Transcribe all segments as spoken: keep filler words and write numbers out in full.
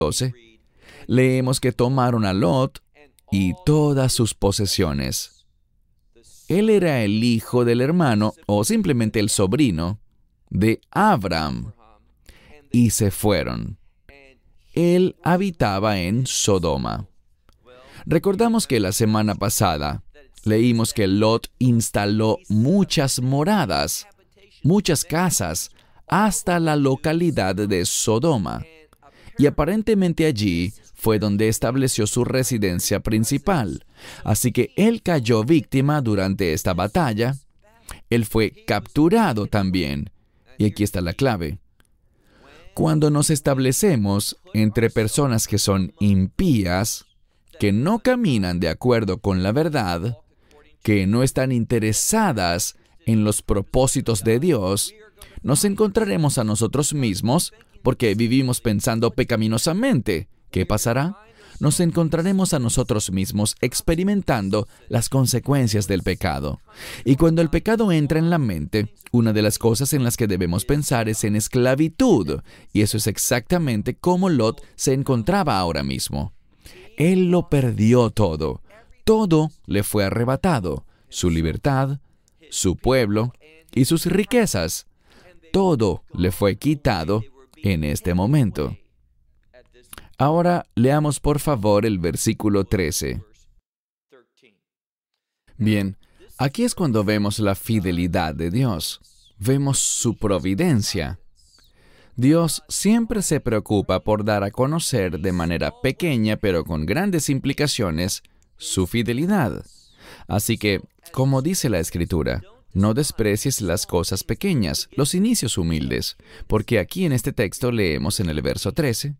doce, leemos que tomaron a Lot y todas sus posesiones. Él era el hijo del hermano, o simplemente el sobrino, de Abraham, y se fueron. Él habitaba en Sodoma. Recordamos que la semana pasada leímos que Lot instaló muchas moradas, muchas casas, hasta la localidad de Sodoma. Y aparentemente allí fue donde estableció su residencia principal. Así que él cayó víctima durante esta batalla. Él fue capturado también. Y aquí está la clave. Cuando nos establecemos entre personas que son impías, que no caminan de acuerdo con la verdad, que no están interesadas en los propósitos de Dios, nos encontraremos a nosotros mismos porque vivimos pensando pecaminosamente. ¿Qué pasará? Nos encontraremos a nosotros mismos experimentando las consecuencias del pecado. Y cuando el pecado entra en la mente, una de las cosas en las que debemos pensar es en esclavitud. Y eso es exactamente cómo Lot se encontraba ahora mismo. Él lo perdió todo. Todo le fue arrebatado. Su libertad, su pueblo y sus riquezas. Todo le fue quitado en este momento. Ahora leamos por favor el versículo trece. Bien, aquí es cuando vemos la fidelidad de Dios. Vemos su providencia. Dios siempre se preocupa por dar a conocer de manera pequeña, pero con grandes implicaciones, su fidelidad. Así que, como dice la Escritura, no desprecies las cosas pequeñas, los inicios humildes, porque aquí en este texto leemos en el verso trece,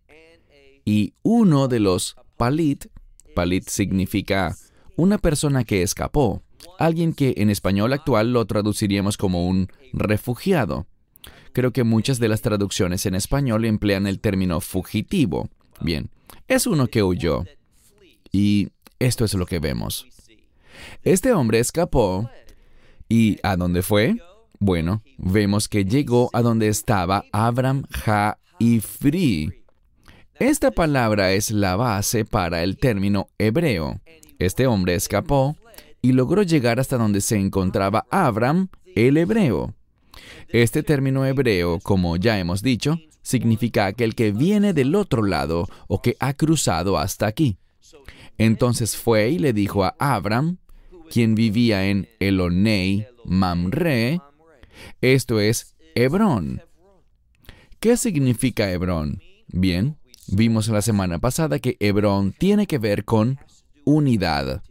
y uno de los palit, palit significa una persona que escapó, alguien que en español actual lo traduciríamos como un refugiado. Creo que muchas de las traducciones en español emplean el término fugitivo. Bien, es uno que huyó. Y esto es lo que vemos. Este hombre escapó. ¿Y a dónde fue? Bueno, vemos que llegó a donde estaba Abram Ha-Ifri. Esta palabra es la base para el término hebreo. Este hombre escapó y logró llegar hasta donde se encontraba Abram, el hebreo. Este término hebreo, como ya hemos dicho, significa aquel que viene del otro lado o que ha cruzado hasta aquí. Entonces fue y le dijo a Abram, quien vivía en Elonei Mamre, esto es Hebrón. ¿Qué significa Hebrón? Bien, vimos la semana pasada que Hebrón tiene que ver con unidad.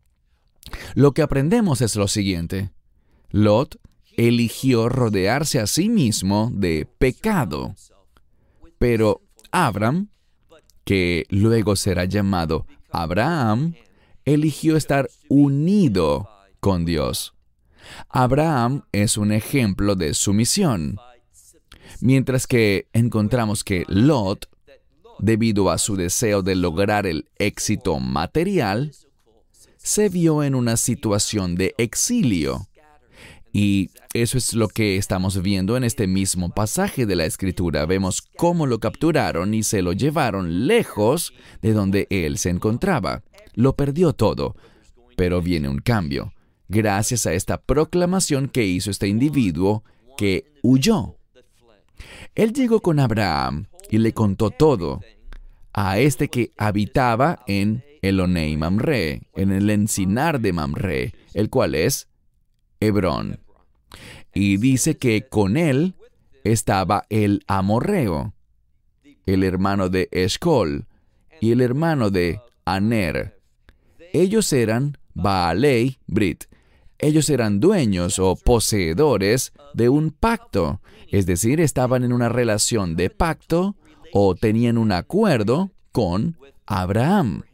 Lo que aprendemos es lo siguiente. Lot eligió rodearse a sí mismo de pecado. Pero Abram, que luego será llamado Abraham, eligió estar unido con Dios. Abraham es un ejemplo de sumisión, mientras que encontramos que Lot, debido a su deseo de lograr el éxito material, se vio en una situación de exilio. Y eso es lo que estamos viendo en este mismo pasaje de la Escritura. Vemos cómo lo capturaron y se lo llevaron lejos de donde él se encontraba. Lo perdió todo, pero viene un cambio, gracias a esta proclamación que hizo este individuo que huyó. Él llegó con Abraham y le contó todo a este que habitaba en Elonei Mamre, en el encinar de Mamre, el cual es Hebrón. Y dice que con él estaba el amorreo, el hermano de Escol y el hermano de Aner. Ellos eran Baalei Brit. Ellos eran dueños o poseedores de un pacto, es decir, estaban en una relación de pacto o tenían un acuerdo con Abraham.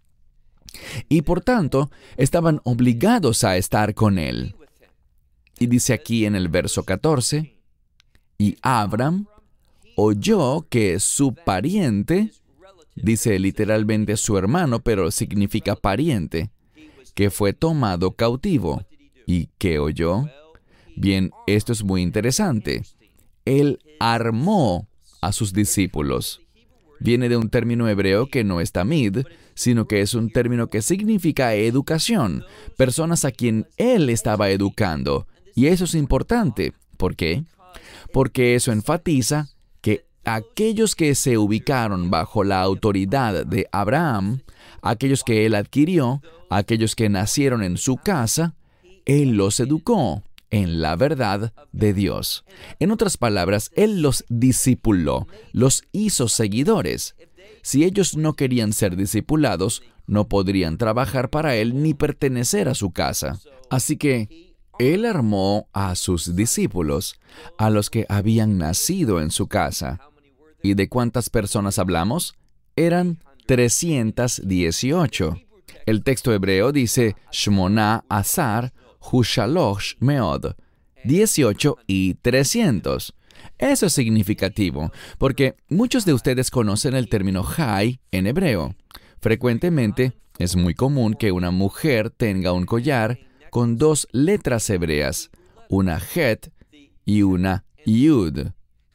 Y por tanto, estaban obligados a estar con él. Y dice aquí en el verso catorce, y Abram oyó que su pariente, dice literalmente su hermano, pero significa pariente, que fue tomado cautivo. ¿Y qué oyó? Bien, esto es muy interesante. Él armó a sus discípulos. viene de un término hebreo que no es tamid, sino que es un término que significa educación, personas a quien él estaba educando. Y eso es importante. ¿Por qué? Porque eso enfatiza que aquellos que se ubicaron bajo la autoridad de Abraham, aquellos que él adquirió, aquellos que nacieron en su casa, él los educó en la verdad de Dios. En otras palabras, él los discipuló, los hizo seguidores. Si ellos no querían ser discipulados, no podrían trabajar para él ni pertenecer a su casa. Así que él armó a sus discípulos, a los que habían nacido en su casa. ¿Y de cuántas personas hablamos? Eran trescientas dieciocho. El texto hebreo dice Shmoná Azar Hushalosh Meod, dieciocho y trescientos. Eso es significativo, porque muchos de ustedes conocen el término Jai en hebreo. Frecuentemente, es muy común que una mujer tenga un collar con dos letras hebreas, una Het y una Yud.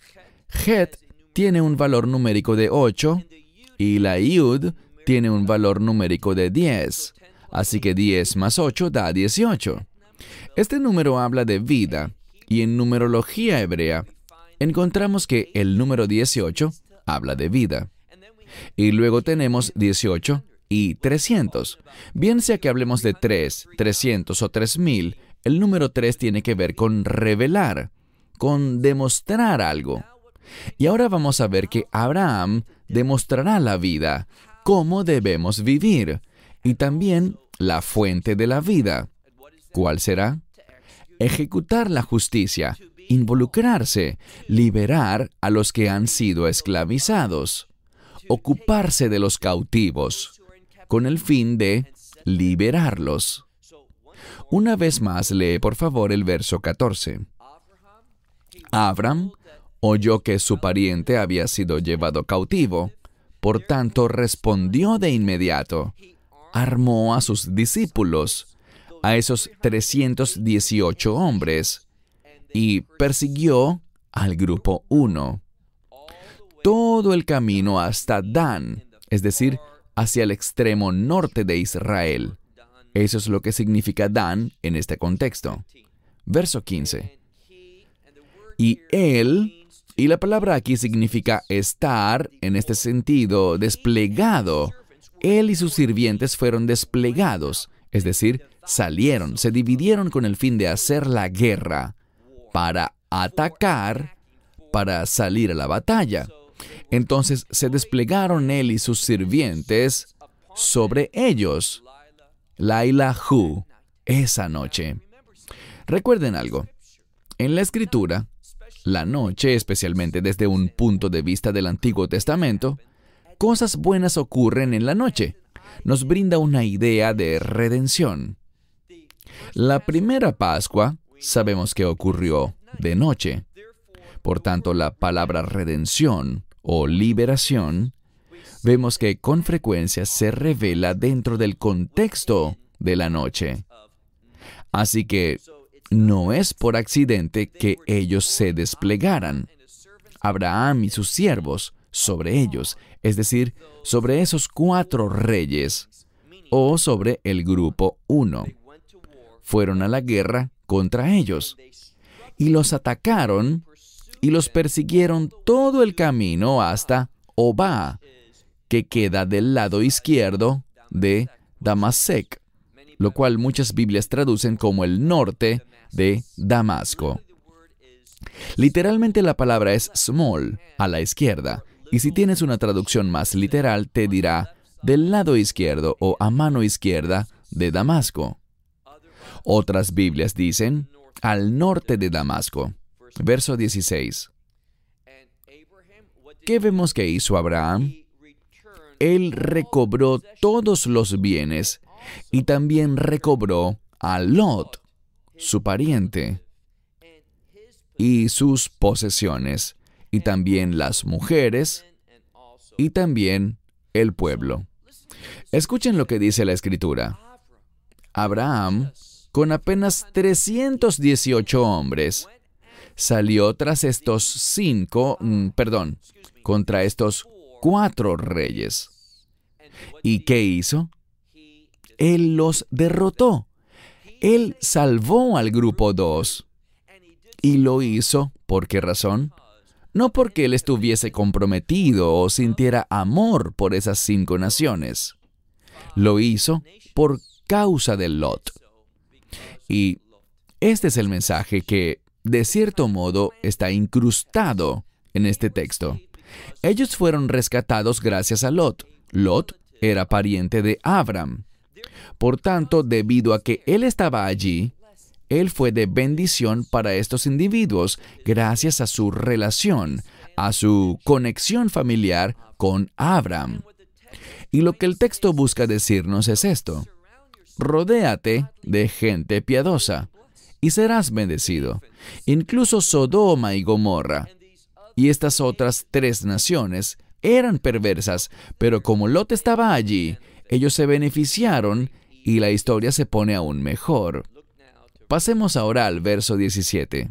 Het tiene un valor numérico de ocho y la Yud tiene un valor numérico de diez. Así que diez más ocho da dieciocho. Este número habla de vida, y en numerología hebrea encontramos que el número dieciocho habla de vida. Y luego tenemos dieciocho y trescientos. Bien sea que hablemos de tres, trescientos o tres mil, el número tres tiene que ver con revelar, con demostrar algo. Y ahora vamos a ver que Abraham demostrará la vida, cómo debemos vivir, y también la fuente de la vida. ¿Cuál será? Ejecutar la justicia, involucrarse, liberar a los que han sido esclavizados, ocuparse de los cautivos, con el fin de liberarlos. Una vez más, lee por favor el verso catorce. Abraham oyó que su pariente había sido llevado cautivo, por tanto respondió de inmediato, armó a sus discípulos, a esos trescientos dieciocho hombres, y persiguió al grupo uno. Todo el camino hasta Dan, es decir, hacia el extremo norte de Israel. Eso es lo que significa Dan en este contexto. Verso quince. Y él, y la palabra aquí significa estar, en este sentido, desplegado. Él y sus sirvientes fueron desplegados, es decir, salieron, se dividieron con el fin de hacer la guerra, para atacar, para salir a la batalla. Entonces se desplegaron él y sus sirvientes sobre ellos. Lailahu, esa noche. Recuerden algo. En la Escritura, la noche, especialmente desde un punto de vista del Antiguo Testamento, cosas buenas ocurren en la noche. Nos brinda una idea de redención. La primera Pascua sabemos que ocurrió de noche. Por tanto, la palabra redención o liberación, vemos que con frecuencia se revela dentro del contexto de la noche. Así que no es por accidente que ellos se desplegaran. Abraham y sus siervos sobre ellos, es decir, sobre esos cuatro reyes, o sobre el grupo uno. Fueron a la guerra contra ellos, y los atacaron, y los persiguieron todo el camino hasta Obá, que queda del lado izquierdo de Damasek, lo cual muchas Biblias traducen como el norte de Damasco. Literalmente la palabra es small, a la izquierda, y si tienes una traducción más literal te dirá del lado izquierdo o a mano izquierda de Damasco. Otras Biblias dicen al norte de Damasco. Verso dieciséis. ¿Qué vemos que hizo Abraham? Él recobró todos los bienes y también recobró a Lot, su pariente, y sus posesiones, y también las mujeres, y también el pueblo. Escuchen lo que dice la Escritura. Abraham, con apenas trescientos dieciocho hombres, salió tras estos cinco, mm, perdón, contra estos cuatro reyes. ¿Y qué hizo? Él los derrotó. Él salvó al grupo dos. ¿Y lo hizo por qué razón? No porque él estuviese comprometido o sintiera amor por esas cinco naciones. Lo hizo por causa de Lot. Y este es el mensaje que, de cierto modo, está incrustado en este texto. Ellos fueron rescatados gracias a Lot. Lot era pariente de Abram. Por tanto, debido a que él estaba allí, él fue de bendición para estos individuos gracias a su relación, a su conexión familiar con Abram. Y lo que el texto busca decirnos es esto: rodéate de gente piadosa y serás bendecido. Incluso Sodoma y Gomorra y estas otras tres naciones eran perversas, pero como Lot estaba allí, ellos se beneficiaron y la historia se pone aún mejor. Pasemos ahora al verso diecisiete.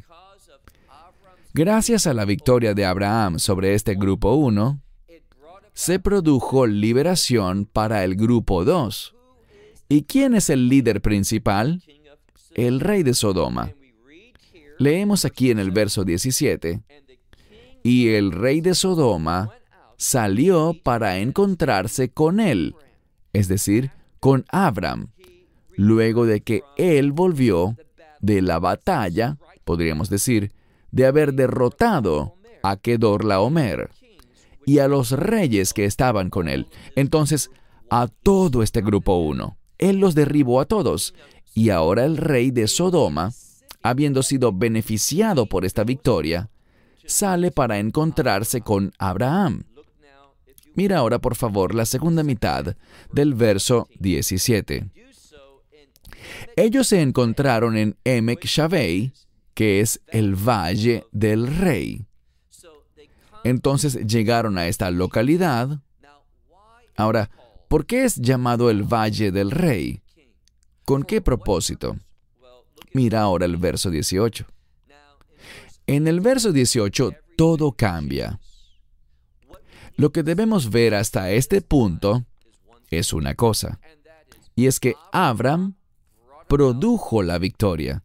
Gracias a la victoria de Abraham sobre este grupo uno, se produjo liberación para el grupo dos. ¿Y quién es el líder principal? El rey de Sodoma. Leemos aquí en el verso diecisiete. Y el rey de Sodoma salió para encontrarse con él, es decir, con Abram, luego de que él volvió de la batalla, podríamos decir, de haber derrotado a Kedorlaomer y a los reyes que estaban con él. Entonces, a todo este grupo uno, él los derribó a todos, y ahora el rey de Sodoma, habiendo sido beneficiado por esta victoria, sale para encontrarse con Abraham. Mira ahora, por favor, la segunda mitad del verso diecisiete. Ellos se encontraron en Emek Shavei, que es el Valle del Rey. Entonces llegaron a esta localidad. Ahora, ¿por qué es llamado el Valle del Rey? ¿Con qué propósito? Mira ahora el verso dieciocho. En el verso dieciocho, todo cambia. Lo que debemos ver hasta este punto es una cosa, y es que Abram produjo la victoria.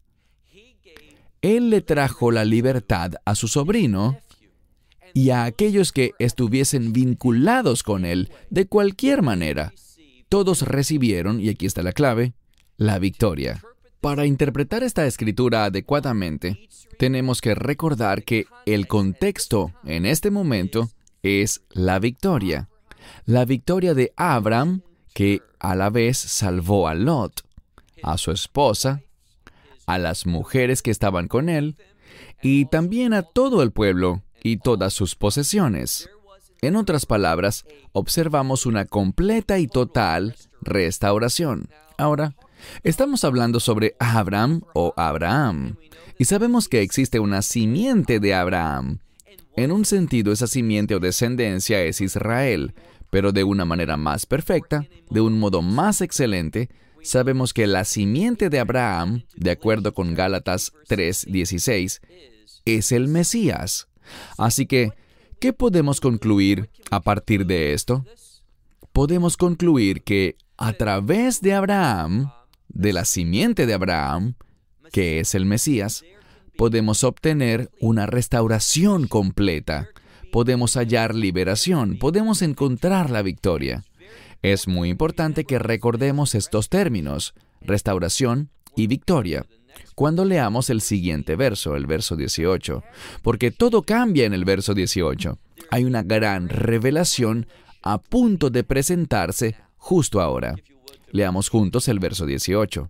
Él le trajo la libertad a su sobrino y a aquellos que estuviesen vinculados con él de cualquier manera. Todos recibieron, y aquí está la clave, la victoria. Para interpretar esta escritura adecuadamente, tenemos que recordar que el contexto en este momento es la victoria. La victoria de Abram, que a la vez salvó a Lot, a su esposa, a las mujeres que estaban con él, y también a todo el pueblo y todas sus posesiones. En otras palabras, observamos una completa y total restauración. Ahora, estamos hablando sobre Abram o Abraham, y sabemos que existe una simiente de Abraham. En un sentido, esa simiente o descendencia es Israel, pero de una manera más perfecta, de un modo más excelente, sabemos que la simiente de Abraham, de acuerdo con Gálatas tres dieciséis, es el Mesías. Así que, ¿qué podemos concluir a partir de esto? Podemos concluir que a través de Abraham, de la simiente de Abraham, que es el Mesías, podemos obtener una restauración completa. Podemos hallar liberación, podemos encontrar la victoria. Es muy importante que recordemos estos términos, restauración y victoria, cuando leamos el siguiente verso, el verso dieciocho, porque todo cambia en el verso dieciocho. Hay una gran revelación a punto de presentarse justo ahora. Leamos juntos el verso dieciocho.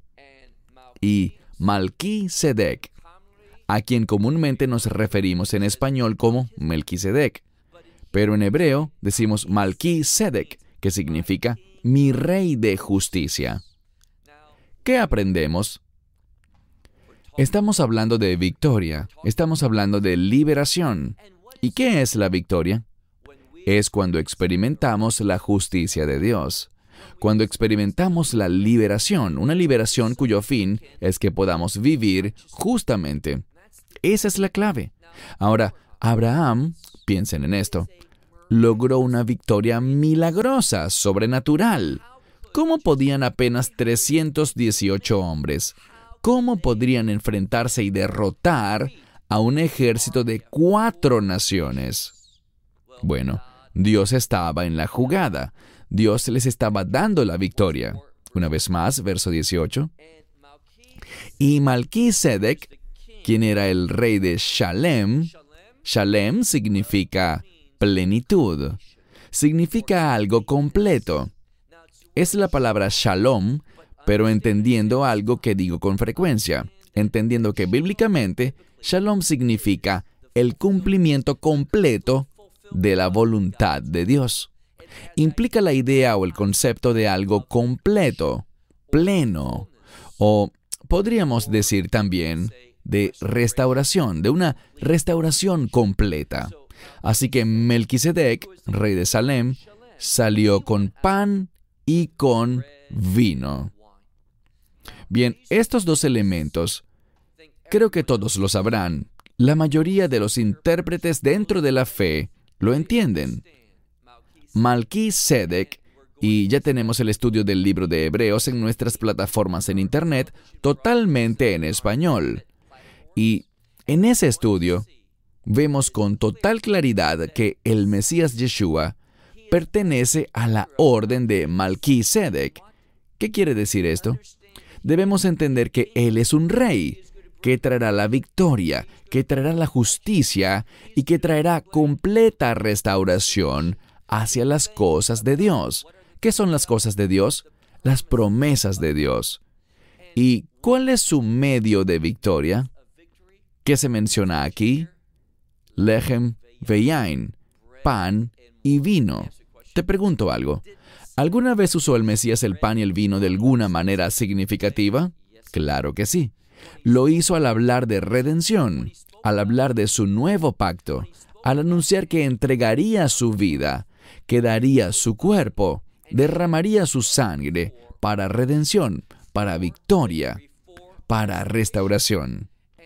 Y Malquisedec, a quien comúnmente nos referimos en español como Melquisedec, pero en hebreo decimos Malquisedec, que significa mi rey de justicia. ¿Qué aprendemos? Estamos hablando de victoria, estamos hablando de liberación. ¿Y qué es la victoria? Es cuando experimentamos la justicia de Dios, cuando experimentamos la liberación, una liberación cuyo fin es que podamos vivir justamente. Esa es la clave. Ahora, Abraham, piensen en esto, logró una victoria milagrosa, sobrenatural. ¿Cómo podían apenas trescientos dieciocho hombres? ¿Cómo podrían enfrentarse y derrotar a un ejército de cuatro naciones? Bueno, Dios estaba en la jugada. Dios les estaba dando la victoria. Una vez más, verso dieciocho. Y Malquisedec, quien era el rey de Shalem, Shalem significa plenitud, significa algo completo. Es la palabra shalom, pero entendiendo algo que digo con frecuencia, entendiendo que bíblicamente shalom significa el cumplimiento completo de la voluntad de Dios. Implica la idea o el concepto de algo completo, pleno, o podríamos decir también de restauración, de una restauración completa. Así que Melquisedec, rey de Salem, salió con pan y con vino. Bien, estos dos elementos, creo que todos lo sabrán. La mayoría de los intérpretes dentro de la fe lo entienden. Malquisedec, y ya tenemos el estudio del libro de Hebreos en nuestras plataformas en Internet, totalmente en español. Y en ese estudio, vemos con total claridad que el Mesías Yeshua pertenece a la orden de Malquisedec. ¿Qué quiere decir esto? Debemos entender que Él es un rey, que traerá la victoria, que traerá la justicia y que traerá completa restauración hacia las cosas de Dios. ¿Qué son las cosas de Dios? Las promesas de Dios. ¿Y cuál es su medio de victoria? ¿Qué se menciona aquí? Lechem veyain, pan y vino. Te pregunto algo. ¿Alguna vez usó el Mesías el pan y el vino de alguna manera significativa? Claro que sí. Lo hizo al hablar de redención, al hablar de su nuevo pacto, al anunciar que entregaría su vida, que daría su cuerpo, derramaría su sangre para redención, para victoria, para restauración.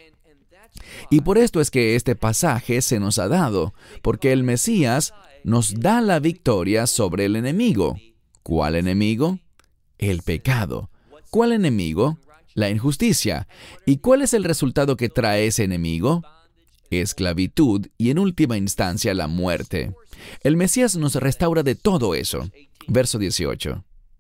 Y por esto es que este pasaje se nos ha dado, porque el Mesías nos da la victoria sobre el enemigo. ¿Cuál enemigo? El pecado. ¿Cuál enemigo? La injusticia. ¿Y cuál es el resultado que trae ese enemigo? Esclavitud y en última instancia la muerte. El Mesías nos restaura de todo eso. Verso dieciocho.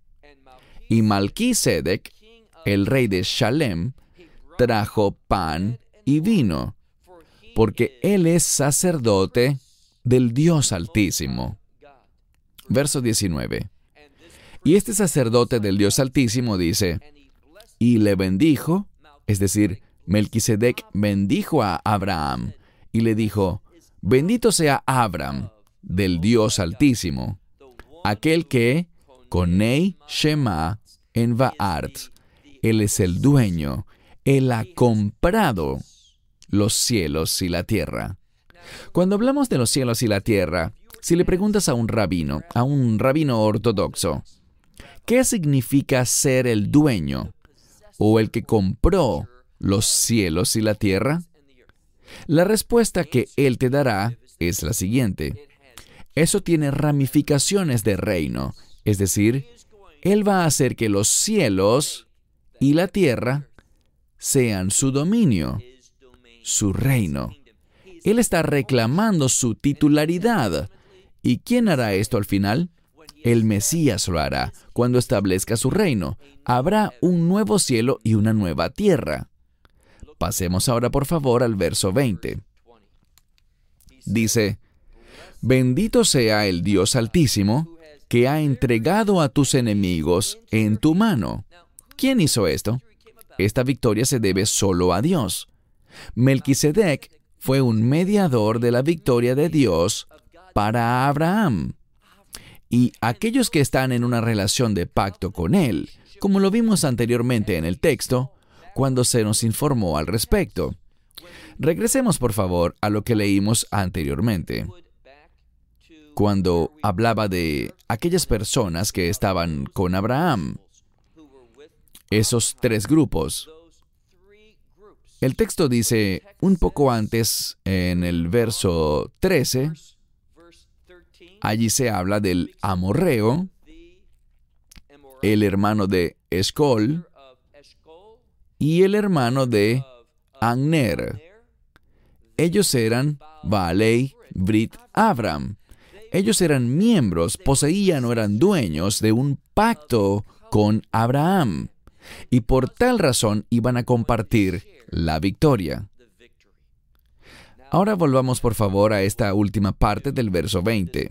Y Malquisedec, el rey de Shalem, trajo pan y vino, porque él es sacerdote del Dios Altísimo. Verso diecinueve. Y este sacerdote del Dios Altísimo dice, y le bendijo, es decir, Melquisedec bendijo a Abraham, y le dijo, bendito sea Abraham del Dios Altísimo, aquel que, Konei Shema en Vaart, él es el dueño, él ha comprado los cielos y la tierra. Cuando hablamos de los cielos y la tierra, si le preguntas a un rabino, a un rabino ortodoxo, ¿qué significa ser el dueño o el que compró los cielos y la tierra? La respuesta que él te dará es la siguiente. Eso tiene ramificaciones de reino, es decir, él va a hacer que los cielos y la tierra sean su dominio, su reino. Él está reclamando su titularidad. ¿Y quién hará esto al final? El Mesías lo hará cuando establezca su reino. Habrá un nuevo cielo y una nueva tierra. Pasemos ahora, por favor, al verso veinte. Dice, bendito sea el Dios Altísimo, que ha entregado a tus enemigos en tu mano. ¿Quién hizo esto? Esta victoria se debe solo a Dios. Melquisedec fue un mediador de la victoria de Dios para Abraham. Y aquellos que están en una relación de pacto con él, como lo vimos anteriormente en el texto, cuando se nos informó al respecto. Regresemos, por favor, a lo que leímos anteriormente, cuando hablaba de aquellas personas que estaban con Abraham, esos tres grupos. El texto dice, un poco antes, en el verso trece, Allí se habla del amorreo, el hermano de Escol y el hermano de Agner. Ellos eran Baalei, Brit, Abram. Ellos eran miembros, poseían o eran dueños de un pacto con Abraham. Y por tal razón iban a compartir la victoria. Ahora volvamos por favor a esta última parte del verso veinte.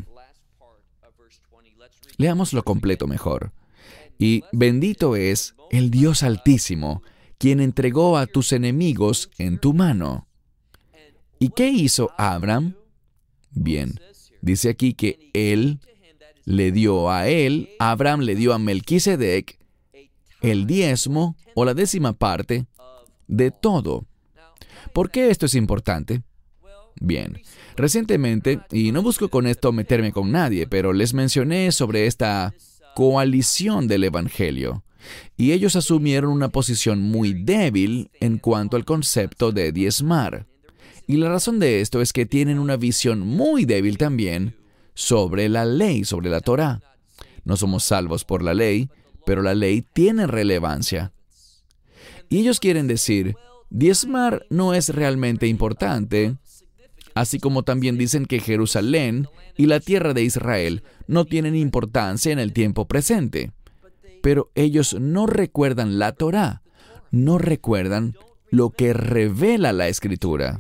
Leámoslo completo mejor. Y bendito es el Dios Altísimo, quien entregó a tus enemigos en tu mano. ¿Y qué hizo Abram? Bien, dice aquí que él le dio a él, Abram le dio a Melquisedec, el diezmo o la décima parte de todo. ¿Por qué esto es importante? Bien, recientemente, y no busco con esto meterme con nadie, pero les mencioné sobre esta coalición del Evangelio, y ellos asumieron una posición muy débil en cuanto al concepto de diezmar. Y la razón de esto es que tienen una visión muy débil también sobre la ley, sobre la Torá. No somos salvos por la ley, pero la ley tiene relevancia. Y ellos quieren decir, diezmar no es realmente importante, así como también dicen que Jerusalén y la tierra de Israel no tienen importancia en el tiempo presente. Pero ellos no recuerdan la Torá, no recuerdan lo que revela la Escritura.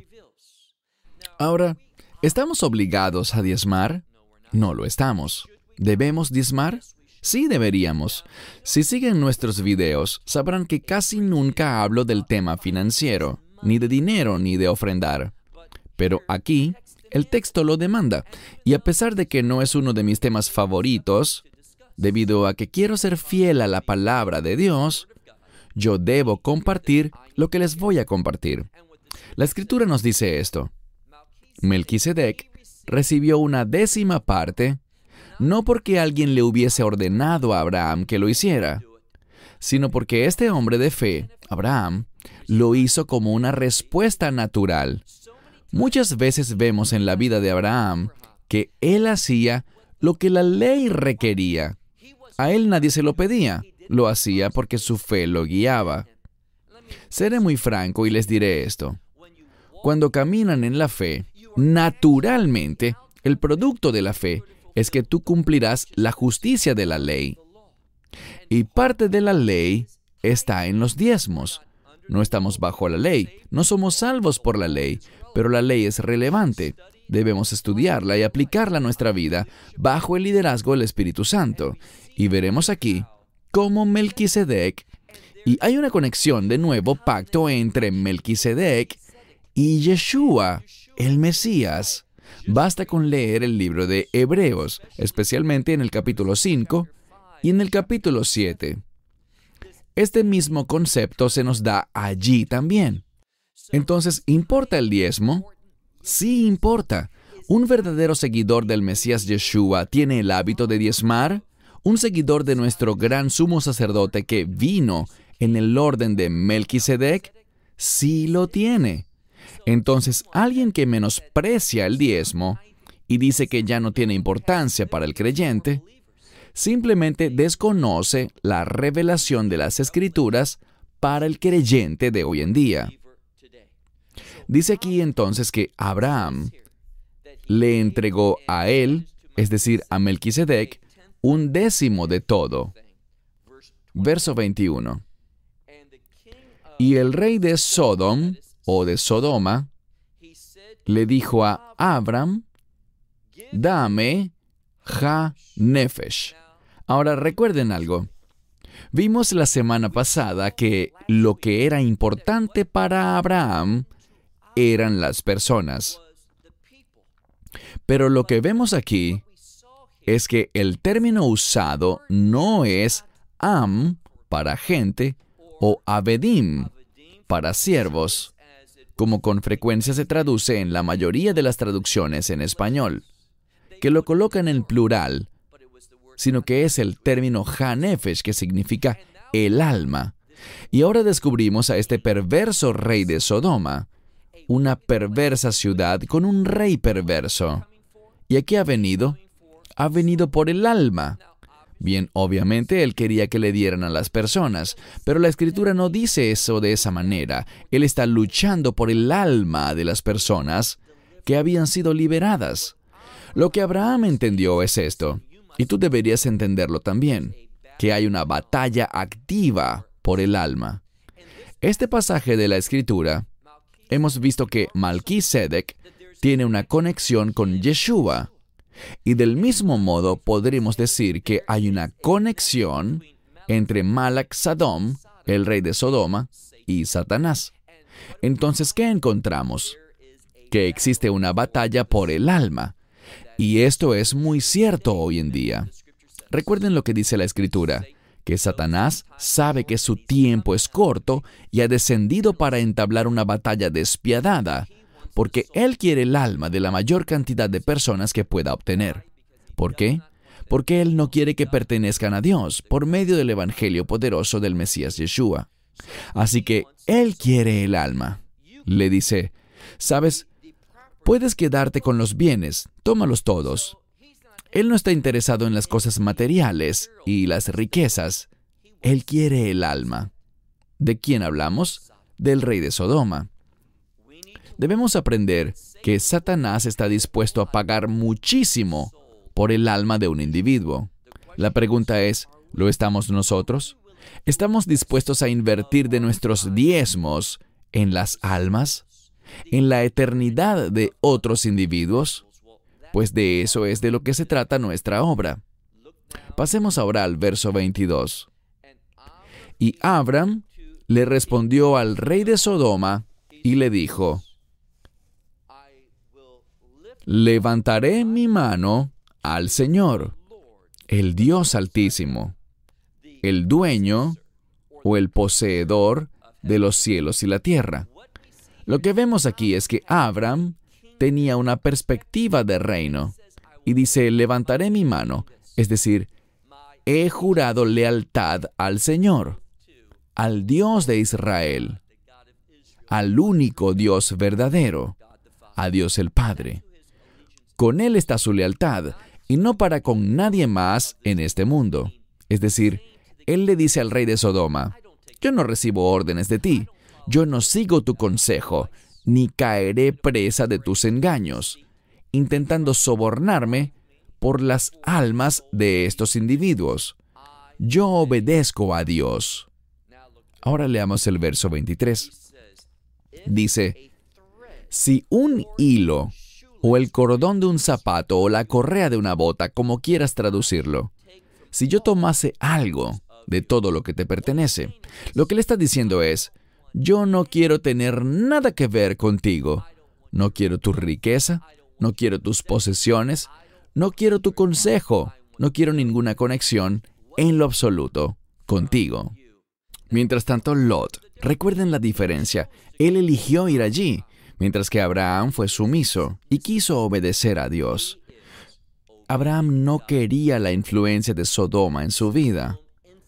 Ahora, ¿estamos obligados a diezmar? No lo estamos. ¿Debemos diezmar? Sí, deberíamos. Si siguen nuestros videos, sabrán que casi nunca hablo del tema financiero, ni de dinero, ni de ofrendar. Pero aquí, el texto lo demanda, y a pesar de que no es uno de mis temas favoritos, debido a que quiero ser fiel a la palabra de Dios, yo debo compartir lo que les voy a compartir. La Escritura nos dice esto. Melquisedec recibió una décima parte, no porque alguien le hubiese ordenado a Abraham que lo hiciera, sino porque este hombre de fe, Abraham, lo hizo como una respuesta natural. Muchas veces vemos en la vida de Abraham que él hacía lo que la ley requería. A él nadie se lo pedía, lo hacía porque su fe lo guiaba. Seré muy franco y les diré esto. Cuando caminan en la fe, naturalmente, el producto de la fe es que tú cumplirás la justicia de la ley. Y parte de la ley está en los diezmos. No estamos bajo la ley, no somos salvos por la ley, pero la ley es relevante. Debemos estudiarla y aplicarla a nuestra vida bajo el liderazgo del Espíritu Santo. Y veremos aquí cómo Melquisedec, y hay una conexión de nuevo, pacto entre Melquisedec y Yeshua, el Mesías. Basta con leer el libro de Hebreos, especialmente en el capítulo cinco y en el capítulo siete. Este mismo concepto se nos da allí también. Entonces, ¿importa el diezmo? Sí importa. ¿Un verdadero seguidor del Mesías Yeshua tiene el hábito de diezmar? ¿Un seguidor de nuestro gran sumo sacerdote que vino en el orden de Melquisedec? Sí lo tiene. Entonces, alguien que menosprecia el diezmo y dice que ya no tiene importancia para el creyente, simplemente desconoce la revelación de las Escrituras para el creyente de hoy en día. Dice aquí entonces que Abraham le entregó a él, es decir, a Melquisedec, un décimo de todo. Verso veintiuno. Y el rey de Sodom, o de Sodoma, le dijo a Abram, dame ja nefesh. Ahora recuerden algo. Vimos la semana pasada que lo que era importante para Abraham eran las personas. Pero lo que vemos aquí es que el término usado no es am para gente o abedim para siervos, como con frecuencia se traduce en la mayoría de las traducciones en español, que lo colocan en plural, sino que es el término ha-nefesh, que significa el alma. Y ahora descubrimos a este perverso rey de Sodoma, una perversa ciudad con un rey perverso. ¿Y a qué ha venido? ha venido por el alma. Bien, obviamente Él quería que le dieran a las personas, pero la Escritura no dice eso de esa manera. Él está luchando por el alma de las personas que habían sido liberadas. Lo que Abraham entendió es esto, y tú deberías entenderlo también, que hay una batalla activa por el alma. Este pasaje de la Escritura, hemos visto que Malquisedec tiene una conexión con Yeshua. Y del mismo modo podremos decir que hay una conexión entre Malach Sadom, el rey de Sodoma, y Satanás. Entonces, ¿qué encontramos? Que existe una batalla por el alma. Y esto es muy cierto hoy en día. Recuerden lo que dice la Escritura, que Satanás sabe que su tiempo es corto y ha descendido para entablar una batalla despiadada, porque Él quiere el alma de la mayor cantidad de personas que pueda obtener. ¿Por qué? Porque Él no quiere que pertenezcan a Dios por medio del Evangelio poderoso del Mesías Yeshua. Así que Él quiere el alma. Le dice, ¿sabes? Puedes quedarte con los bienes, tómalos todos. Él no está interesado en las cosas materiales y las riquezas. Él quiere el alma. ¿De quién hablamos? Del rey de Sodoma. Debemos aprender que Satanás está dispuesto a pagar muchísimo por el alma de un individuo. La pregunta es, ¿lo estamos nosotros? ¿Estamos dispuestos a invertir de nuestros diezmos en las almas? ¿En la eternidad de otros individuos? Pues de eso es de lo que se trata nuestra obra. Pasemos ahora al verso veintidós. Y Abram le respondió al rey de Sodoma y le dijo, levantaré mi mano al Señor, el Dios Altísimo, el dueño o el poseedor de los cielos y la tierra. Lo que vemos aquí es que Abram tenía una perspectiva de reino y dice, levantaré mi mano, es decir, he jurado lealtad al Señor, al Dios de Israel, al único Dios verdadero, a Dios el Padre. Con Él está su lealtad, y no para con nadie más en este mundo. Es decir, Él le dice al rey de Sodoma, yo no recibo órdenes de ti, yo no sigo tu consejo, ni caeré presa de tus engaños, intentando sobornarme por las almas de estos individuos. Yo obedezco a Dios. Ahora leamos el verso veintitrés. Dice, si un hilo o el cordón de un zapato o la correa de una bota, como quieras traducirlo, si yo tomase algo de todo lo que te pertenece, lo que le está diciendo es, yo no quiero tener nada que ver contigo. No quiero tu riqueza, no quiero tus posesiones, no quiero tu consejo, no quiero ninguna conexión en lo absoluto contigo. Mientras tanto, Lot, recuerden la diferencia, él eligió ir allí, mientras que Abraham fue sumiso y quiso obedecer a Dios. Abraham no quería la influencia de Sodoma en su vida.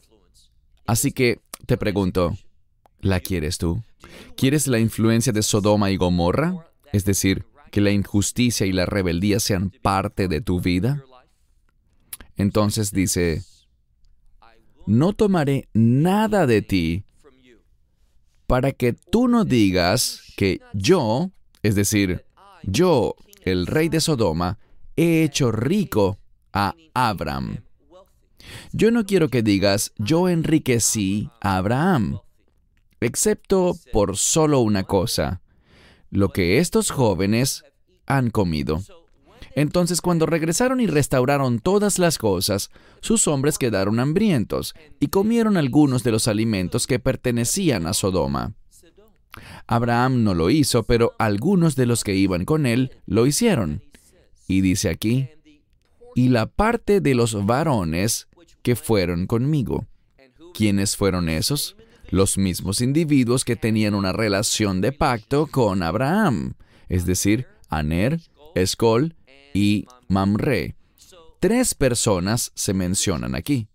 Así que, te pregunto, ¿la quieres tú? ¿Quieres la influencia de Sodoma y Gomorra? Es decir, que la injusticia y la rebeldía sean parte de tu vida. Entonces dice, no tomaré nada de ti para que tú no digas que yo, es decir, yo, el rey de Sodoma, he hecho rico a Abram. Yo no quiero que digas, yo enriquecí a Abraham, excepto por solo una cosa, lo que estos jóvenes han comido. Entonces, cuando regresaron y restauraron todas las cosas, sus hombres quedaron hambrientos y comieron algunos de los alimentos que pertenecían a Sodoma. Abraham no lo hizo, pero algunos de los que iban con él lo hicieron. Y dice aquí, y la parte de los varones que fueron conmigo. ¿Quiénes fueron esos? Los mismos individuos que tenían una relación de pacto con Abraham, es decir, Aner, Escol y Mamre. Tres personas se mencionan aquí.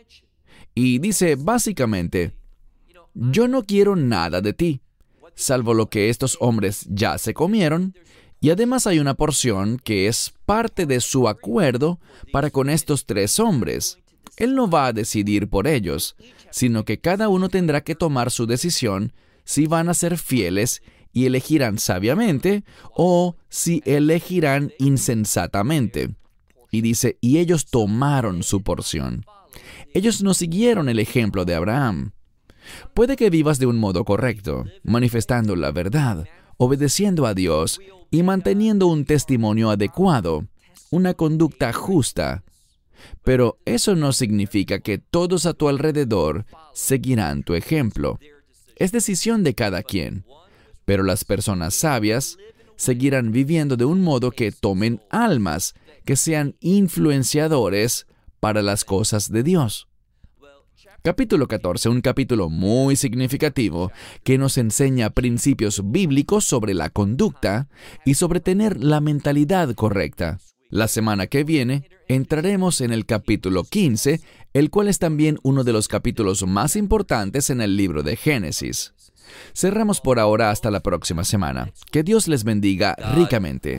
Y dice básicamente, yo no quiero nada de ti, salvo lo que estos hombres ya se comieron Y además hay una porción que es parte de su acuerdo para con estos tres hombres. Él no va a decidir por ellos, sino que cada uno tendrá que tomar su decisión si van a ser fieles y elegirán sabiamente o si elegirán insensatamente. Y dice, y ellos tomaron su porción. Ellos no siguieron el ejemplo de Abraham. Puede que vivas de un modo correcto, manifestando la verdad, obedeciendo a Dios y manteniendo un testimonio adecuado, una conducta justa. Pero eso no significa que todos a tu alrededor seguirán tu ejemplo. Es decisión de cada quien. Pero las personas sabias seguirán viviendo de un modo que tomen almas, que sean influenciadores para las cosas de Dios. Capítulo catorce, un capítulo muy significativo que nos enseña principios bíblicos sobre la conducta y sobre tener la mentalidad correcta. La semana que viene entraremos en el capítulo quince, el cual es también uno de los capítulos más importantes en el libro de Génesis. Cerramos por ahora hasta la próxima semana. Que Dios les bendiga ricamente.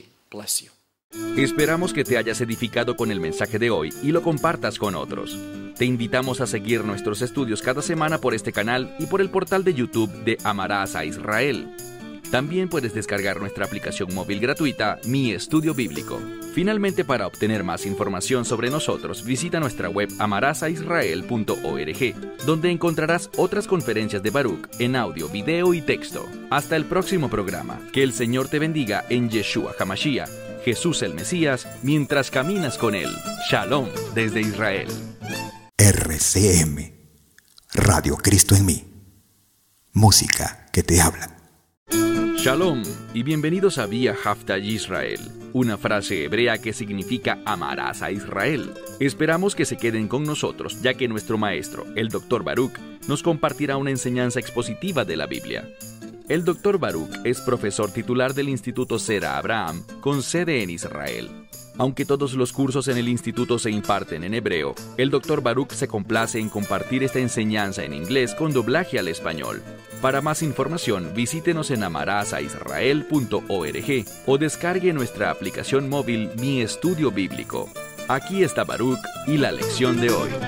Esperamos que te hayas edificado con el mensaje de hoy y lo compartas con otros. Te invitamos a seguir nuestros estudios cada semana por este canal y por el portal de YouTube de Amarás a Israel. También puedes descargar nuestra aplicación móvil gratuita, Mi Estudio Bíblico. Finalmente, para obtener más información sobre nosotros, visita nuestra web amarás a israel punto org, donde encontrarás otras conferencias de Baruch en audio, video y texto. Hasta el próximo programa. Que el Señor te bendiga en Yeshua HaMashiach, Jesús el Mesías, mientras caminas con Él. Shalom desde Israel. R C M, Radio Cristo en mí. Música que te habla. Shalom y bienvenidos a Vía Haftaj Israel, una frase hebrea que significa amarás a Israel. Esperamos que se queden con nosotros, ya que nuestro maestro, el doctor Baruch, nos compartirá una enseñanza expositiva de la Biblia. El doctor Baruch es profesor titular del Instituto Zera Abraham, con sede en Israel. Aunque todos los cursos en el instituto se imparten en hebreo, el doctor Baruch se complace en compartir esta enseñanza en inglés con doblaje al español. Para más información, visítenos en amarás a israel punto org o descargue nuestra aplicación móvil Mi Estudio Bíblico. Aquí está Baruch y la lección de hoy.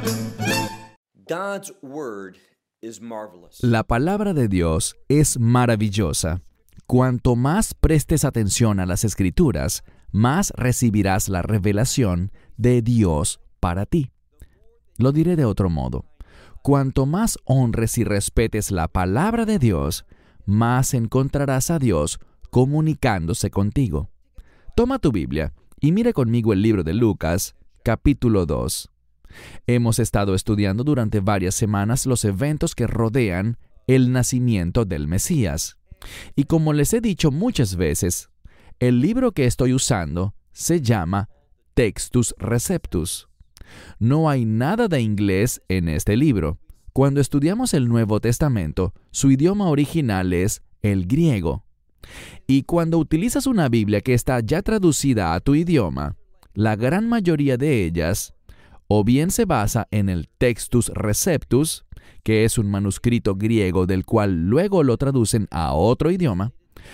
La palabra de Dios es maravillosa. Cuanto más prestes atención a las Escrituras, más recibirás la revelación de Dios para ti. Lo diré de otro modo. Cuanto más honres y respetes la palabra de Dios, más encontrarás a Dios comunicándose contigo. Toma tu Biblia y mira conmigo el libro de Lucas, capítulo dos. Hemos estado estudiando durante varias semanas los eventos que rodean el nacimiento del Mesías. Y como les he dicho muchas veces, el libro que estoy usando se llama Textus Receptus. No hay nada de inglés en este libro. Cuando estudiamos el Nuevo Testamento, su idioma original es el griego. Y cuando utilizas una Biblia que está ya traducida a tu idioma, la gran mayoría de ellas o bien se basa en el Textus Receptus, que es un manuscrito griego del cual luego lo traducen a otro idioma,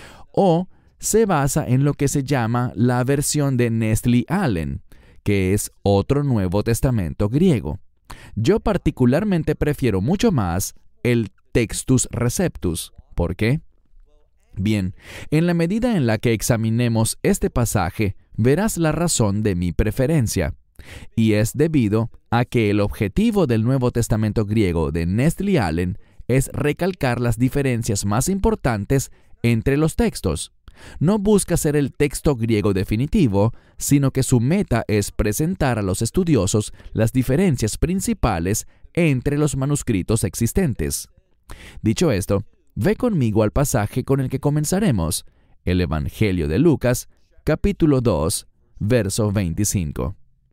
o se basa en lo que se llama la versión de Nestle Aland, que es otro Nuevo Testamento griego. Yo particularmente prefiero mucho más el Textus Receptus. ¿Por qué? Bien, en la medida en la que examinemos este pasaje, verás la razón de mi preferencia. Y es debido a que el objetivo del Nuevo Testamento griego de Nestle Aland es recalcar las diferencias más importantes entre los textos. No busca ser el texto griego definitivo, sino que su meta es presentar a los estudiosos las diferencias principales entre los manuscritos existentes. Dicho esto, ve conmigo al pasaje con el que comenzaremos, el Evangelio de Lucas, capítulo dos, verso veinticinco.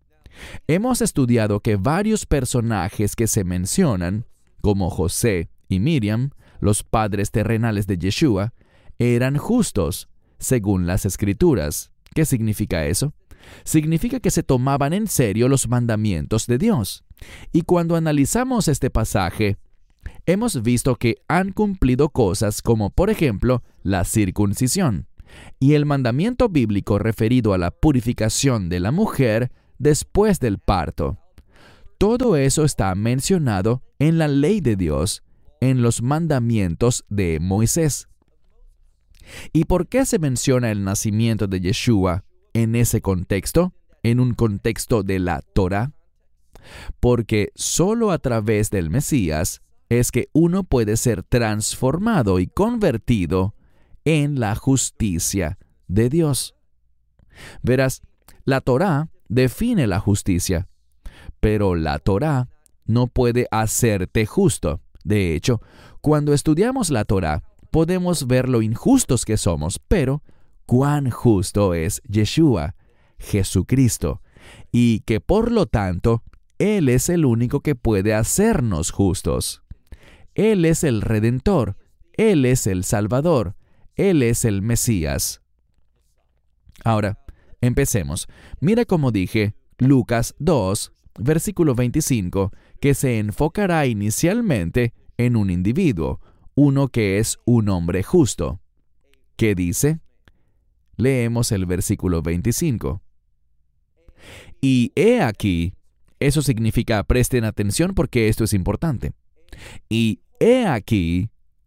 Hemos estudiado que varios personajes que se mencionan, como José y Miriam, los padres terrenales de Yeshua, eran justos, según las Escrituras. ¿Qué significa eso? Significa que se tomaban en serio los mandamientos de Dios. Y cuando analizamos este pasaje, hemos visto que han cumplido cosas como, por ejemplo, la circuncisión, y el mandamiento bíblico referido a la purificación de la mujer después del parto. Todo eso está mencionado en la ley de Dios, en los mandamientos de Moisés. ¿Y por qué se menciona el nacimiento de Yeshua en ese contexto, en un contexto de la Torá? Porque solo a través del Mesías es que uno puede ser transformado y convertido en la justicia de Dios. Verás, la Torá define la justicia, pero la Torá no puede hacerte justo. De hecho, cuando estudiamos la Torá, podemos ver lo injustos que somos, pero cuán justo es Yeshua, Jesucristo, y que por lo tanto, Él es el único que puede hacernos justos. Él es el Redentor, Él es el Salvador, Él es el Mesías. Ahora, empecemos. Mira como dije, Lucas dos, versículo veinticinco, que se enfocará inicialmente en un individuo, uno que es un hombre justo. ¿Qué dice? Leemos el versículo veinticinco. Y he aquí, eso significa presten atención porque esto es importante. Y he aquí,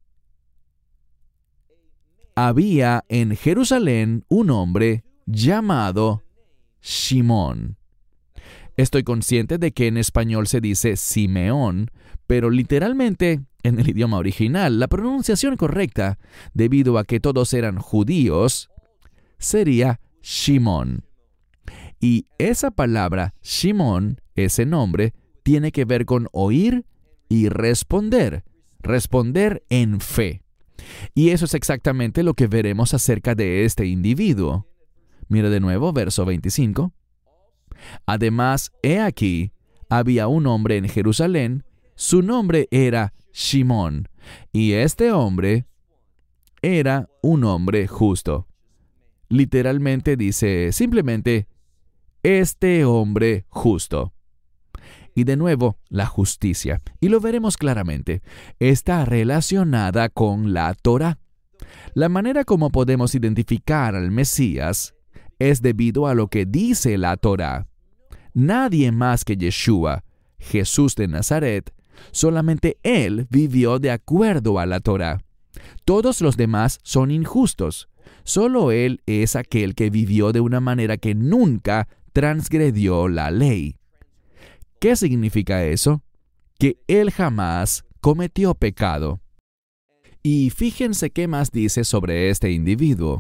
había en Jerusalén un hombre llamado Shimón. Estoy consciente de que en español se dice Simeón, pero literalmente, en el idioma original, la pronunciación correcta, debido a que todos eran judíos, sería Shimón. Y esa palabra, Shimón, ese nombre, tiene que ver con oír y responder, responder en fe. Y eso es exactamente lo que veremos acerca de este individuo. Mira de nuevo, verso veinticinco. Además, he aquí, había un hombre en Jerusalén, su nombre era Shimón, y este hombre era un hombre justo. Literalmente dice simplemente, este hombre justo. Y de nuevo, la justicia, y lo veremos claramente, está relacionada con la Torá. La manera como podemos identificar al Mesías es debido a lo que dice la Torá. Nadie más que Yeshua, Jesús de Nazaret, solamente Él vivió de acuerdo a la Torá. Todos los demás son injustos. Solo Él es aquel que vivió de una manera que nunca transgredió la ley. ¿Qué significa eso? Que Él jamás cometió pecado. Y fíjense qué más dice sobre este individuo.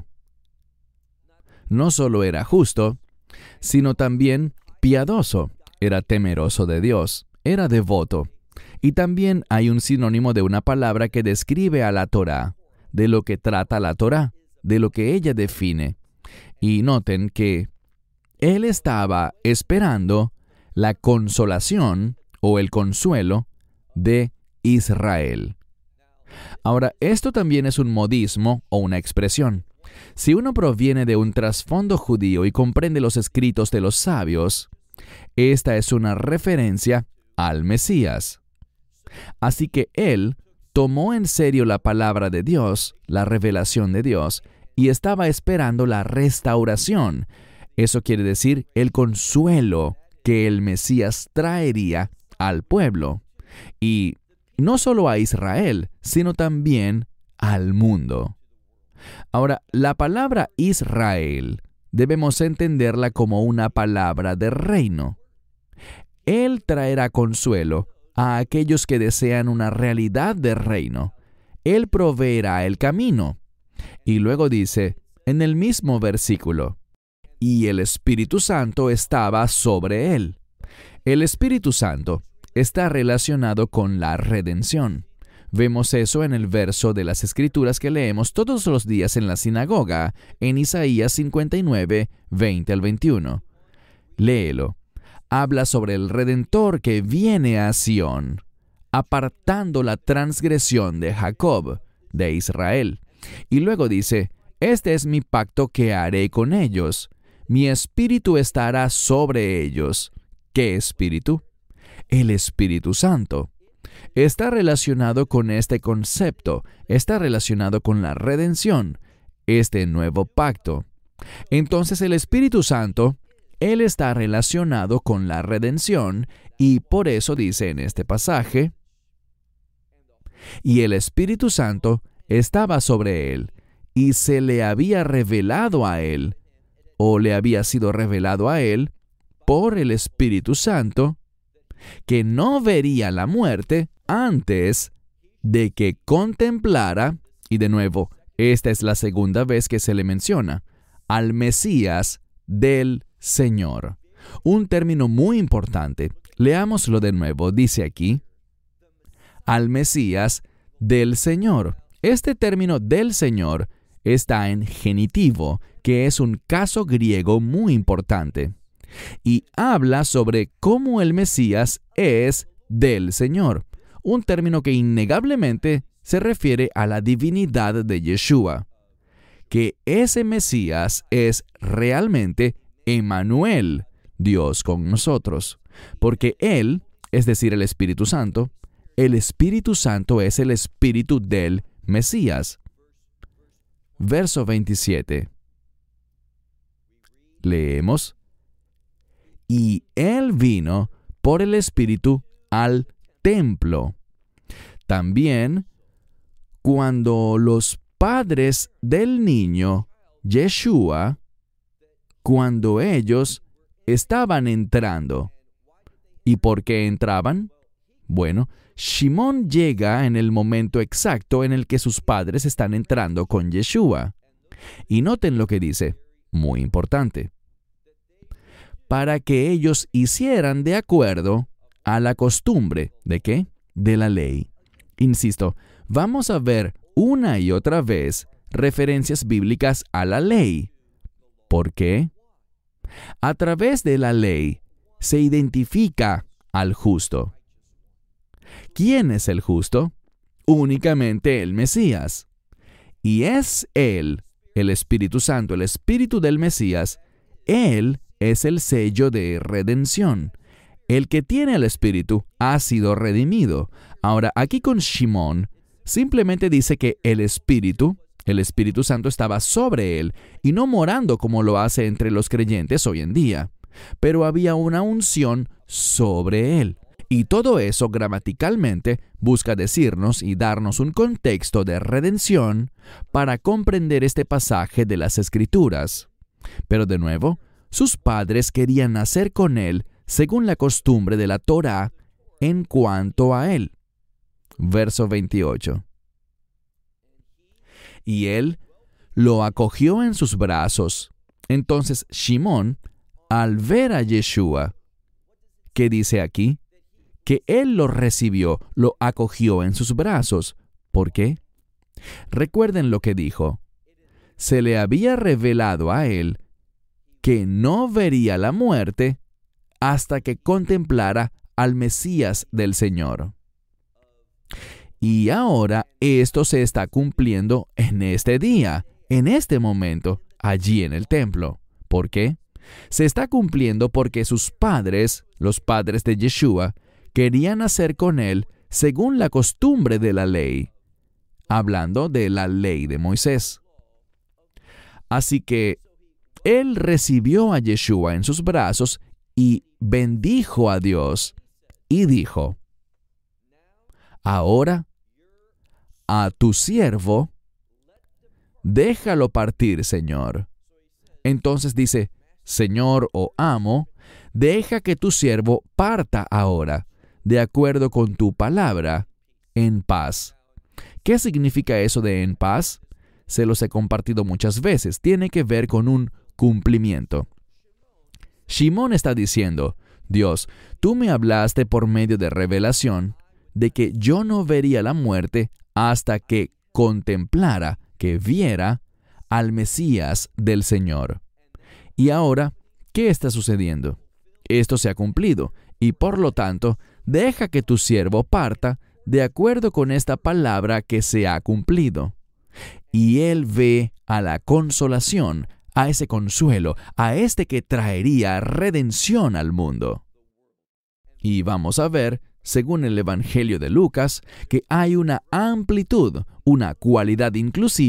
No solo era justo, sino también piadoso, era temeroso de Dios, era devoto. Y también hay un sinónimo de una palabra que describe a la Torá, de lo que trata la Torá, de lo que ella define. Y noten que él estaba esperando la consolación o el consuelo de Israel. Ahora, esto también es un modismo o una expresión. Si uno proviene de un trasfondo judío y comprende los escritos de los sabios, esta es una referencia al Mesías. Así que él tomó en serio la palabra de Dios, la revelación de Dios, y estaba esperando la restauración. Eso quiere decir el consuelo que el Mesías traería al pueblo. Y no solo a Israel, sino también al mundo. Ahora, la palabra Israel debemos entenderla como una palabra de reino. Él traerá consuelo a aquellos que desean una realidad de reino. Él proveerá el camino. Y luego dice, en el mismo versículo, y el Espíritu Santo estaba sobre él. El Espíritu Santo está relacionado con la redención. Vemos eso en el verso de las Escrituras que leemos todos los días en la sinagoga, en Isaías cincuenta y nueve, veinte al veintiuno. Léelo. Habla sobre el Redentor que viene a Sión, apartando la transgresión de Jacob, de Israel. Y luego dice, este es mi pacto que haré con ellos. Mi espíritu estará sobre ellos. ¿Qué espíritu? El Espíritu Santo. Está relacionado con este concepto, está relacionado con la redención. este nuevo pacto. Entonces el Espíritu Santo, Él está relacionado con la redención y por eso dice en este pasaje, y el Espíritu Santo estaba sobre Él y se le había revelado a Él, o le había sido revelado a Él por el Espíritu Santo, que no vería la muerte antes de que contemplara, y de nuevo, esta es la segunda vez que se le menciona, al Mesías del Señor. Un término muy importante. Leámoslo de nuevo. Dice aquí, al Mesías del Señor. Este término del Señor está en genitivo, que es un caso griego muy importante, y habla sobre cómo el Mesías es del Señor, un término que innegablemente se refiere a la divinidad de Yeshua, que ese Mesías es realmente Emmanuel, Dios con nosotros, porque Él, es decir, el Espíritu Santo, el Espíritu Santo es el Espíritu del Mesías. Verso veintisiete. Leemos. Y Él vino por el Espíritu al templo. También, cuando los padres del niño, Yeshua, cuando ellos estaban entrando. ¿Y por qué entraban? Bueno, Shimón llega en el momento exacto en el que sus padres están entrando con Yeshua. Y noten lo que dice, muy importante. Para que ellos hicieran de acuerdo a la costumbre, ¿de qué? De la ley. Insisto, vamos a ver una y otra vez referencias bíblicas a la ley. ¿Por qué? A través de la ley se identifica al justo. ¿Quién es el justo? Únicamente el Mesías. Y es Él, el Espíritu Santo, el Espíritu del Mesías. Él es el sello de redención. El que tiene el Espíritu ha sido redimido. Ahora, aquí con Shimón, simplemente dice que el Espíritu, el Espíritu Santo estaba sobre él y no morando como lo hace entre los creyentes hoy en día. Pero había una unción sobre él. Y todo eso gramaticalmente busca decirnos y darnos un contexto de redención para comprender este pasaje de las Escrituras. Pero de nuevo, sus padres querían nacer con él según la costumbre de la Torá en cuanto a él. Verso veintiocho. Y él lo acogió en sus brazos. Entonces Shimón, al ver a Yeshua, ¿qué dice aquí? Que él lo recibió, lo acogió en sus brazos. ¿Por qué? Recuerden lo que dijo. Se le había revelado a él que no vería la muerte hasta que contemplara al Mesías del Señor. Y ahora esto se está cumpliendo en este día, en este momento, allí en el templo. ¿Por qué? Se está cumpliendo porque sus padres, los padres de Yeshua, querían hacer con él según la costumbre de la ley, hablando de la ley de Moisés. Así que él recibió a Yeshua en sus brazos y bendijo a Dios y dijo, ahora, a tu siervo, déjalo partir, Señor. Entonces dice, Señor o amo, deja que tu siervo parta ahora, de acuerdo con tu palabra, en paz. ¿Qué significa eso de en paz? Se los he compartido muchas veces. Tiene que ver con un cumplimiento. Shimón está diciendo, Dios, tú me hablaste por medio de revelación de que yo no vería la muerte hasta que contemplara, que viera al Mesías del Señor. Y ahora, ¿qué está sucediendo? Esto se ha cumplido, y por lo tanto, deja que tu siervo parta de acuerdo con esta palabra que se ha cumplido. Y él ve a la consolación, a ese consuelo, a este que traería redención al mundo. Y vamos a ver, según el Evangelio de Lucas, que hay una amplitud, una cualidad inclusiva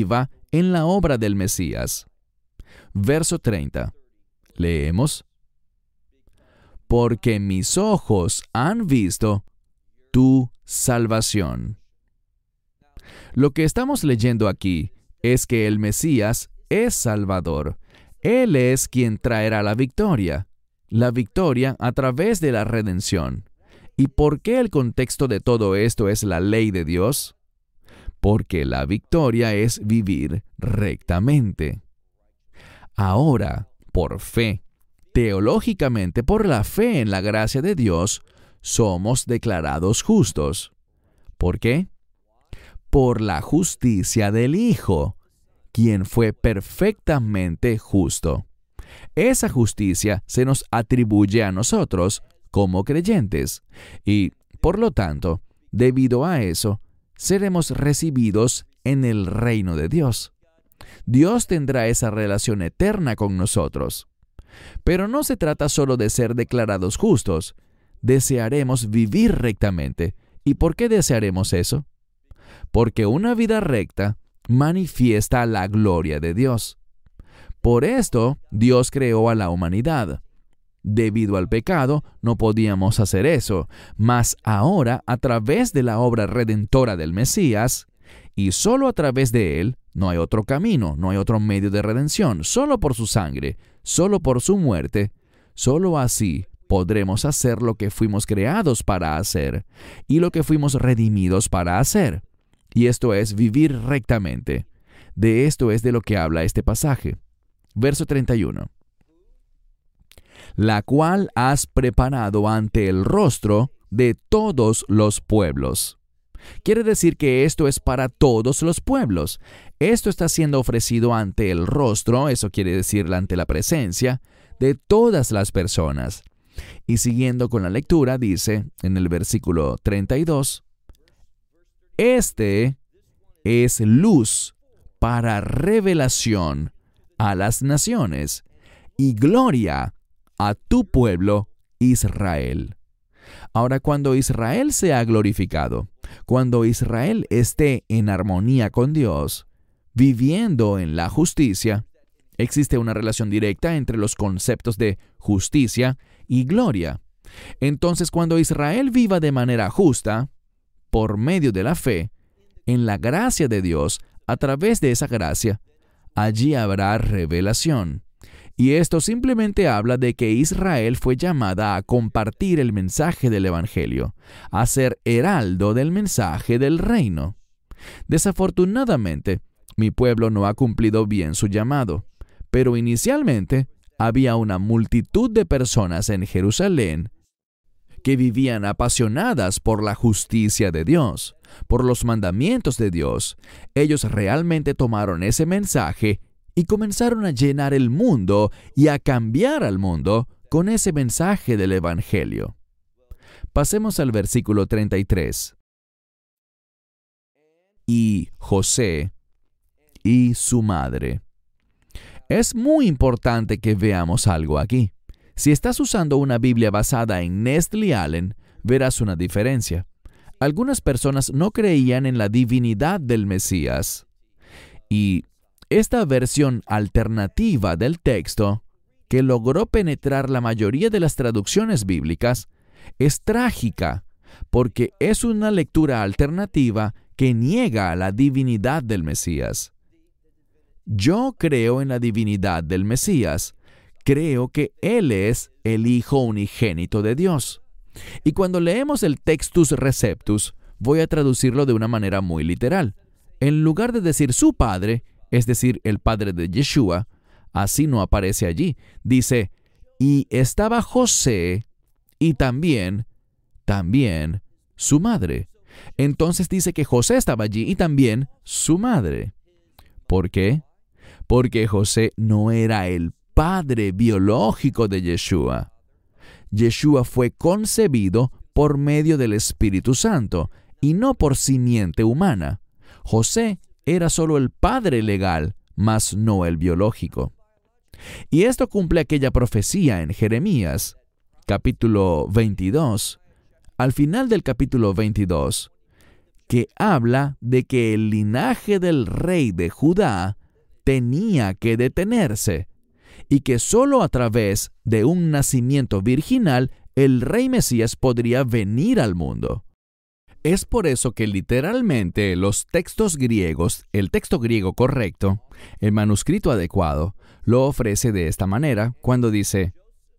en la obra del Mesías. Verso treinta. Leemos. Porque mis ojos han visto tu salvación. Lo que estamos leyendo aquí es que el Mesías es Salvador. Él es quien traerá la victoria, la victoria a través de la redención. ¿Y por qué el contexto de todo esto es la ley de Dios? Porque la victoria es vivir rectamente. Ahora, por fe, teológicamente, por la fe en la gracia de Dios, somos declarados justos. ¿Por qué? Por la justicia del Hijo, quien fue perfectamente justo. Esa justicia se nos atribuye a nosotros como creyentes, y, por lo tanto, debido a eso, seremos recibidos en el reino de Dios. Dios tendrá esa relación eterna con nosotros. Pero no se trata solo de ser declarados justos. Desearemos vivir rectamente. ¿Y por qué desearemos eso? Porque una vida recta manifiesta la gloria de Dios. Por esto, Dios creó a la humanidad. Debido al pecado, no podíamos hacer eso, mas ahora, a través de la obra redentora del Mesías, y solo a través de Él, no hay otro camino, no hay otro medio de redención, solo por su sangre, solo por su muerte, solo así podremos hacer lo que fuimos creados para hacer, y lo que fuimos redimidos para hacer. Y esto es vivir rectamente. De esto es de lo que habla este pasaje. Verso treinta y uno. La cual has preparado ante el rostro de todos los pueblos. Quiere decir que esto es para todos los pueblos. Esto está siendo ofrecido ante el rostro, eso quiere decir ante la presencia, de todas las personas. Y siguiendo con la lectura, dice en el versículo treinta y dos, Este es luz para revelación a las naciones y gloria a tu pueblo Israel. Ahora, cuando Israel sea glorificado, cuando Israel esté en armonía con Dios, viviendo en la justicia, existe una relación directa entre los conceptos de justicia y gloria. Entonces, cuando Israel viva de manera justa, por medio de la fe, en la gracia de Dios, a través de esa gracia, allí habrá revelación. Y esto simplemente habla de que Israel fue llamada a compartir el mensaje del Evangelio, a ser heraldo del mensaje del reino. Desafortunadamente, mi pueblo no ha cumplido bien su llamado, pero inicialmente había una multitud de personas en Jerusalén que vivían apasionadas por la justicia de Dios, por los mandamientos de Dios. Ellos realmente tomaron ese mensaje y comenzaron a llenar el mundo y a cambiar al mundo con ese mensaje del Evangelio. Pasemos al versículo treinta y tres. Y José y su madre. Es muy importante que veamos algo aquí. Si estás usando una Biblia basada en Nestle Allen, verás una diferencia. Algunas personas no creían en la divinidad del Mesías. Y esta versión alternativa del texto, que logró penetrar la mayoría de las traducciones bíblicas, es trágica, porque es una lectura alternativa que niega la divinidad del Mesías. Yo creo en la divinidad del Mesías. Creo que Él es el Hijo unigénito de Dios. Y cuando leemos el Textus Receptus, voy a traducirlo de una manera muy literal. En lugar de decir su padre, es decir, el padre de Yeshua, así no aparece allí. Dice, y estaba José y también, también su madre. Entonces dice que José estaba allí y también su madre. ¿Por qué? Porque José no era el padre biológico de Yeshua. Yeshua fue concebido por medio del Espíritu Santo y no por simiente humana. José era solo el padre legal, mas no el biológico. Y esto cumple aquella profecía en Jeremías, capítulo veintidós, al final del capítulo veintidós, que habla de que el linaje del rey de Judá tenía que detenerse y que solo a través de un nacimiento virginal el Rey Mesías podría venir al mundo. Es por eso que literalmente los textos griegos, el texto griego correcto, el manuscrito adecuado, lo ofrece de esta manera cuando dice: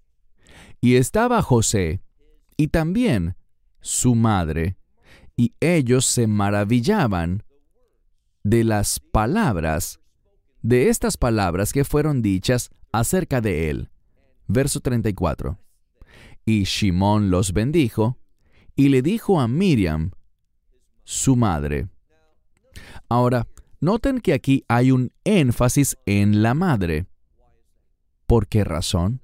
y estaba José y también su madre, y ellos se maravillaban de las palabras, de estas palabras que fueron dichas acerca de él. Verso treinta y cuatro. Y Shimón los bendijo, y le dijo a Miriam, su madre. Ahora, noten que aquí hay un énfasis en la madre. ¿Por qué razón?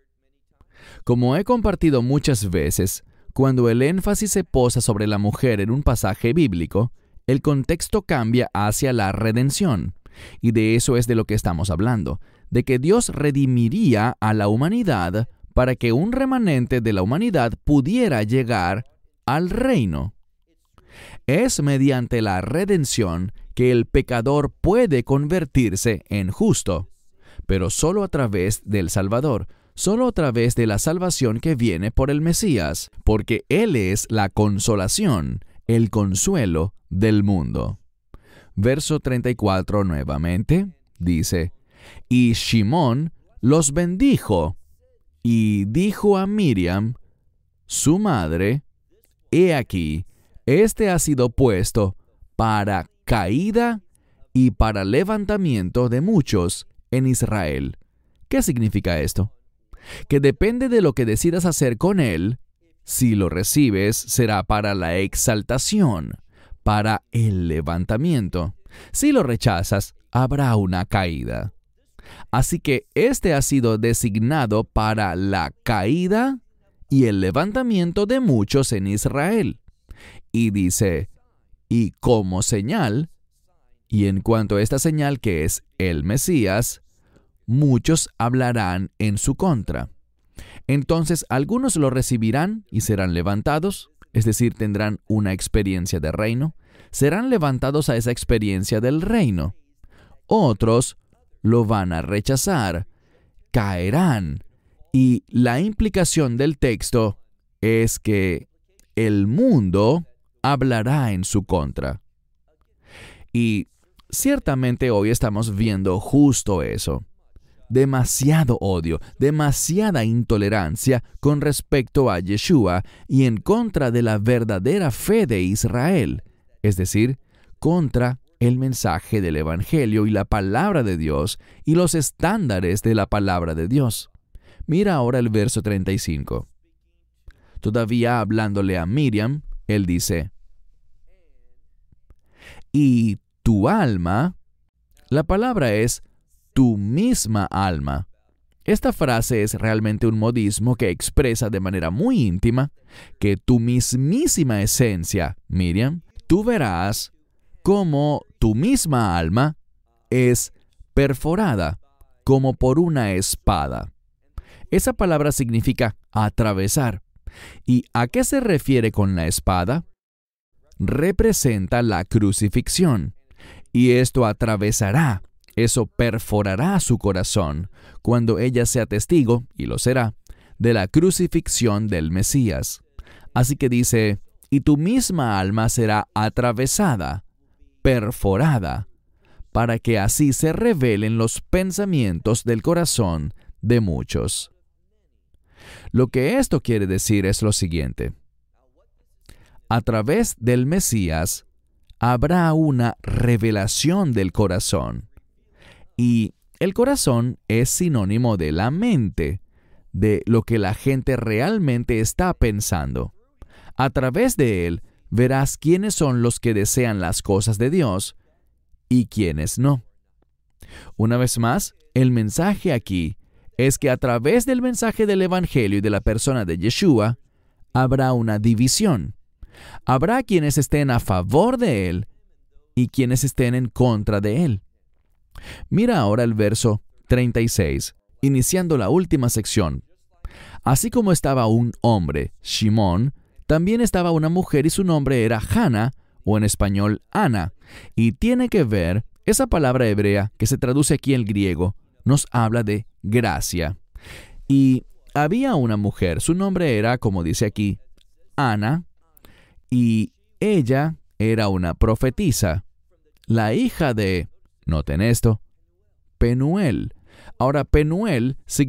Como he compartido muchas veces, cuando el énfasis se posa sobre la mujer en un pasaje bíblico, el contexto cambia hacia la redención. Y de eso es de lo que estamos hablando, de que Dios redimiría a la humanidad para que un remanente de la humanidad pudiera llegar al reino. Es mediante la redención que el pecador puede convertirse en justo, pero solo a través del Salvador, solo a través de la salvación que viene por el Mesías, porque Él es la consolación, el consuelo del mundo. Verso treinta y cuatro nuevamente dice: y Shimón los bendijo, y dijo a Miriam, su madre, he aquí, este ha sido puesto para caída y para levantamiento de muchos en Israel. ¿Qué significa esto? Que depende de lo que decidas hacer con él. Si lo recibes, será para la exaltación, para el levantamiento. Si lo rechazas, habrá una caída. Así que este ha sido designado para la caída y el levantamiento de muchos en Israel. Y dice, y como señal, y en cuanto a esta señal que es el Mesías, muchos hablarán en su contra. Entonces algunos lo recibirán y serán levantados, es decir, tendrán una experiencia de reino, serán levantados a esa experiencia del reino. Otros lo van a rechazar, caerán, y la implicación del texto es que el mundo hablará en su contra. Y ciertamente hoy estamos viendo justo eso. Demasiado odio, demasiada intolerancia con respecto a Yeshua y en contra de la verdadera fe de Israel, es decir, contra el mensaje del Evangelio y la palabra de Dios y los estándares de la palabra de Dios. Mira ahora el verso treinta y cinco. Todavía hablándole a Miriam, él dice, y tu alma, la palabra es tu misma alma. Esta frase es realmente un modismo que expresa de manera muy íntima que tu mismísima esencia, Miriam, tú verás cómo tu misma alma es perforada como por una espada. Esa palabra significa atravesar. ¿Y a qué se refiere con la espada? Representa la crucifixión, y esto atravesará, eso perforará su corazón cuando ella sea testigo, y lo será, de la crucifixión del Mesías. Así que dice, y tu misma alma será atravesada, perforada, para que así se revelen los pensamientos del corazón de muchos. Lo que esto quiere decir es lo siguiente. A través del Mesías habrá una revelación del corazón. Y el corazón es sinónimo de la mente, de lo que la gente realmente está pensando. A través de él verás quiénes son los que desean las cosas de Dios y quiénes no. Una vez más, el mensaje aquí es que a través del mensaje del Evangelio y de la persona de Yeshua, habrá una división. Habrá quienes estén a favor de él y quienes estén en contra de él. Mira ahora el verso treinta y seis, iniciando la última sección. Así como estaba un hombre, Shimón, también estaba una mujer y su nombre era Hana, o en español, Ana, y tiene que ver Esa palabra hebrea que se traduce aquí al griego nos habla de gracia. Y había una mujer, su nombre era, como dice aquí, Ana, y ella era una profetisa, la hija de, noten esto, Penuel. Ahora, Penuel significa